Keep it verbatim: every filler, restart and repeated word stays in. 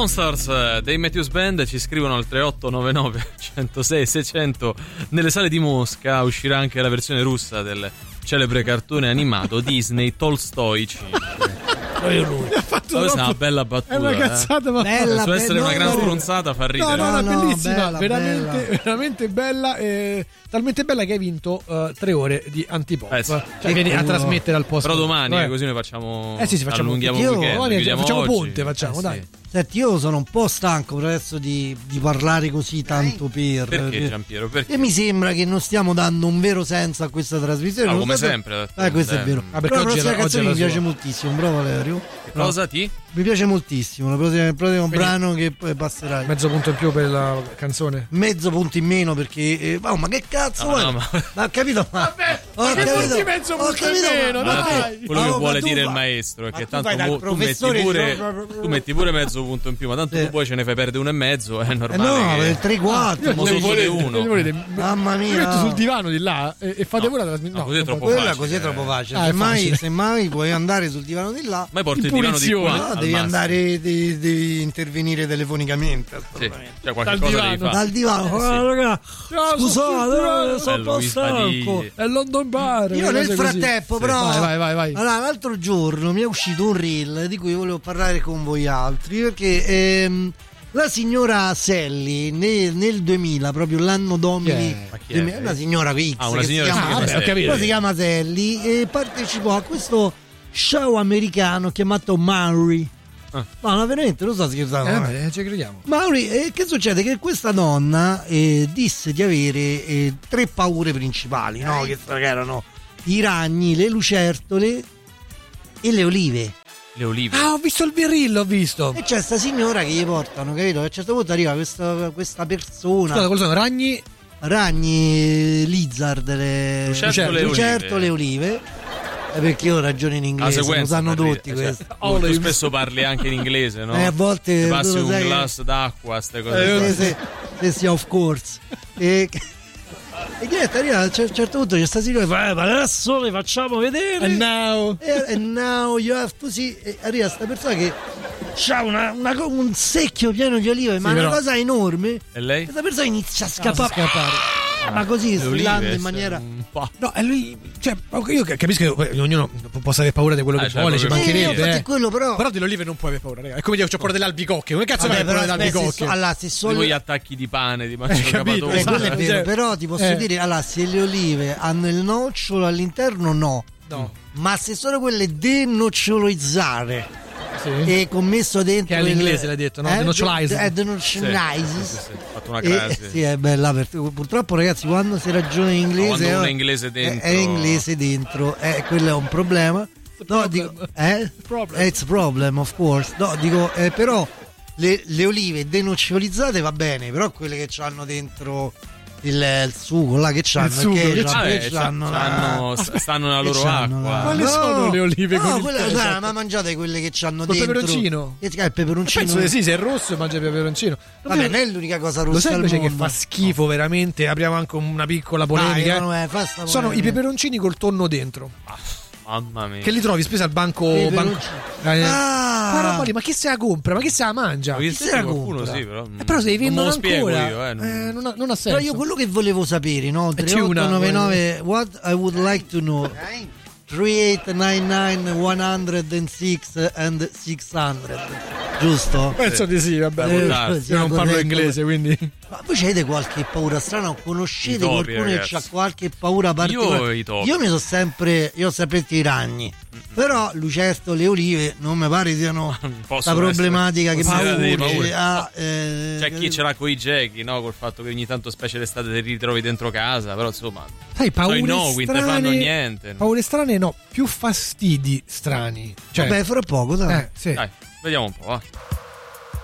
Monsters dei Matthews Band ci scrivono al tre otto nove nove uno zero sei sei zero zero. Nelle sale di Mosca uscirà anche la versione russa del celebre cartone animato Disney Tolstoi cinque. Lui. Questa è una bella battuta. È una cazzata, eh. ma bella, su essere be- una no, gran no. stronzata fa ridere. No, no, no, No, bellissima, bella, veramente, bella. veramente bella, eh, talmente bella che hai vinto uh, tre ore di antipop. Eh sì. Cioè, vieni a culo. trasmettere al posto. Però domani, eh. così noi facciamo. Eh sì, sì, facciamo allunghiamo io- il weekend. domani chiudiamo facciamo oggi. ponte, facciamo, Eh, dai. sì. Senti, io sono un po' stanco adesso di, di parlare così tanto per. Perché Giampiero? Perché? E mi sembra che non stiamo dando un vero senso a questa trasmissione. Ah, Non come so se- sempre. Eh, questo è Eh, vero. ah, perché Però la oggi è prossima la- oggi canzone è la mi piace sua. moltissimo, bravo Valerio. Cosa ti? Mi piace moltissimo. La prossima- il prossimo Quindi- brano che poi passerai. Mezzo punto in più per la canzone. Mezzo punto in meno perché. eh, oh, ma che cazzo No, vuoi? no, ma- Ma ho capito? Ma, Vabbè, ho ma che capito, punti mezzo ho punto in capito, meno, ma- dai. ma- Quello oh, che ma vuole tu dire il vai- maestro è ma che tu tanto vai dal mo- tu metti professore pure di- tu metti pure mezzo punto in più, ma tanto Sì. tu poi ce ne fai perdere uno e mezzo, è Eh normale. no, che... per tre quattro. Mo sono solo uno. Mamma Mi mia. metto sul divano di là e, e fate No. voi la trasmissione. No, così è troppo Quella facile, così è eh. troppo facile. Ah, è Semmai, facile. semmai puoi andare sul divano di là. Ma porti In il divano di punizione. qua. No, al devi massimo. andare, devi, devi intervenire telefonicamente. Sì, Assolutamente. cioè qualche Dal cosa divano. devi fare. Dal divano, sì. ah, raga, No, scusate, sono sono un po' Luis Badigli. stanco. È London Bar. Io nel cose così. frattempo, Sì. però, Vai, vai, vai, vai. allora, l'altro giorno mi è uscito un reel di cui volevo parlare con voi altri perché ehm, la signora Sally nel, nel duemila, proprio l'anno domini, Chi è? Ma chi è? duemila, una signora X Ah, una che signora si che chiama, si chiama vabbè, ho Sally. capito. però si chiama Sally e partecipò a questo show americano chiamato Maury. Ah. No, no, veramente, non sto scherzando. Eh, no. vabbè, ci crediamo. Mauri, eh, che succede? Che questa donna eh, disse di avere eh, tre paure principali, no? Che, che erano i ragni, le lucertole e le olive. Le olive. Ah, ho visto il virrillo, ho visto. E c'è sta signora che gli portano, capito? E a un certo punto arriva questa, questa persona, Scusa, quali sono ragni? ragni, lizard, le Lucertole e lucertole e olive. Eh, perché io ragiono in La inglese, lo sequenza sanno per tutti dire, questo. cioè, tu, tu spesso parli anche in inglese, no? Eh, a volte Ti passi tu lo un sai che- glass d'acqua, ste cose. Eh, qua. se, se sia of course. E, e niente, arriva, a un cer- certo punto c'è sta signora che fa, eh, ma adesso le facciamo vedere. And now. E and now you have to see. E arriva sta persona che ha una, una co- un secchio pieno di olive, ma però- una cosa enorme. E lei? Questa persona inizia a Ah, scappare. scappare. Ah, ma così, Le strillando olive, in maniera. un po'. No, e lui, cioè, io capisco che eh, ognuno possa avere paura di quello Ah, che cioè, vuole, ci proprio- Eh, mancherebbe. infatti eh. è quello, però. Però delle olive non puoi avere paura, raga. È come dire, c'ho paura delle albicocche. Come cazzo Vabbè, vai a però paura delle aspetta, se, albicocche? so- allora, se solo. Tipo gli attacchi di pane, di mancio Eh, capito, capatone. Eh, quello è esatto, vero, cioè- però ti posso eh. dire, allora, se le olive hanno il nocciolo all'interno, no. No. Ma se sono quelle denocciolizzare Sì. e commesso dentro Che è all'inglese l'hai detto, no? Denocciolized. è Sì, denocciolized. sì, sì, sì. Ho fatto una E- crasi. sì, è bella. per- Purtroppo, ragazzi, quando si ragiona in inglese, quando uno è eh, inglese dentro- è, è inglese dentro, eh, quello è un problema. No, dico, eh? Problem. It's a problem, of course. No, dico, eh, però le, le olive denocciolizzate va bene, però quelle che hanno dentro il, il sugo là che c'hanno, Il sugo, che che c'hanno, Vabbè, che c'ha- c'hanno la- c'hanno- s- stanno nella che loro c'hanno acqua. la- Quali sono le olive no, con il quelle, pesto? guarda, ma mangiate quelle che c'hanno Col dentro peperoncino? Che, il peperoncino. Penso che sì, se è rosso mangia il peperoncino. Vabbè, non è l'unica cosa rossa Lo sai al invece che mondo. fa schifo veramente? Apriamo anche una piccola Dai, polemica. Emanuele, fa sta Sono i polemica. peperoncini col tonno dentro. Mamma mia. Che li trovi spesi al banco. Peperoncini. banco eh, Ah! ma roba lì, ma chi se la compra? Ma chi se la mangia? Ho visto chi se la qualcuno, compra? sì, però. Eh, però se li non me vendono lo spiego ancora, io, eh, non- eh, non, ha, non ha senso. Però io quello che volevo sapere, no? c'è tre otto nove nove una- what I would like to know. tre otto nove nove uno zero sei and seicento. Giusto? Penso di sì, vabbè. Eh, io darsi. non parlo corretto. inglese, quindi. Ma voi avete qualche paura strana o conoscete I topi, qualcuno ragazzi. che ha qualche paura particolare? Io i topi. Io mi sono sempre, io ho sempre i ragni. Però lucertole e olive non mi pare siano possono la problematica essere che considerate delle paure paure. ha, eh, C'è chi ce l'ha con i gechi, no? Col fatto che ogni tanto, specie d'estate, ti ritrovi dentro casa. Però insomma, Sai, paure sono innocui, non strane. fanno niente. Paure strane, no, più fastidi strani. Cioè, Vabbè, fra poco, dai. eh, sì. Dai, vediamo un po'. Va.